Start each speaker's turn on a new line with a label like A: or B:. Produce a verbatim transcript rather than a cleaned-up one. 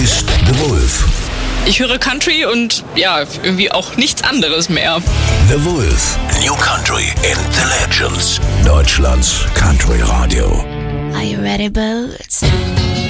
A: ist The Wolf.
B: Ich höre Country und ja, irgendwie auch nichts anderes mehr.
A: The Wolf. New Country in the Legends. Deutschlands Country Radio.
C: Are you ready, Boats?